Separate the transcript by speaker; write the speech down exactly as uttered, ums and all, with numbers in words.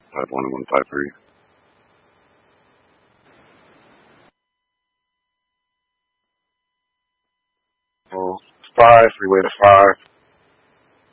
Speaker 1: five one one five three. Oh, five, three way to five.